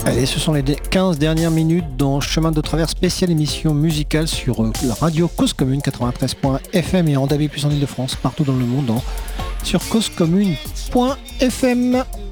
Allez, ce sont les 15 dernières minutes dans Chemin de travers spécial émission musicale sur la radio Cause Commune 93.fm et en DAB+ en Ile-de-France, partout dans le monde, sur causecommune.fm.